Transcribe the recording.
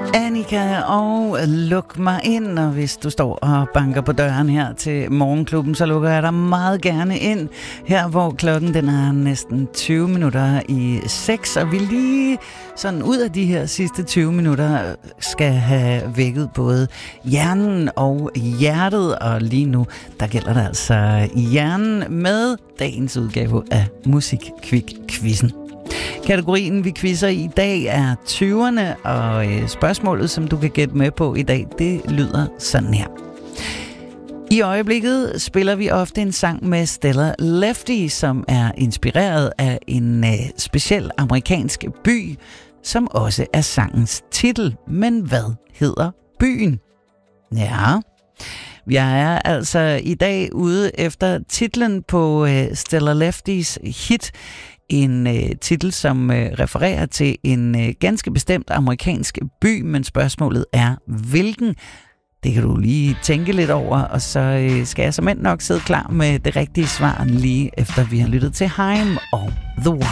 Annika og luk mig ind, og hvis du står og banker på døren her til Morgenklubben, så lukker jeg dig meget gerne ind her, hvor klokken den er næsten 20 minutter i 6, og vi lige sådan ud af de her sidste 20 minutter skal have vækket både hjernen og hjertet, og lige nu der gælder det altså hjernen med dagens udgave af Musikquiz-quizzen. Kategorien, vi quizzer i dag, er 20'erne, og spørgsmålet, som du kan gætte med på i dag, det lyder sådan her. I øjeblikket spiller vi ofte en sang med Stella Lefty, som er inspireret af en speciel amerikansk by, som også er sangens titel. Men hvad hedder byen? Ja, jeg er altså i dag ude efter titlen på Stella Leftys hit. En titel, som refererer til en ganske bestemt amerikansk by, men spørgsmålet er, hvilken? Det kan du lige tænke lidt over, og så skal jeg som end nok sidde klar med det rigtige svar lige efter vi har lyttet til Haim og The One.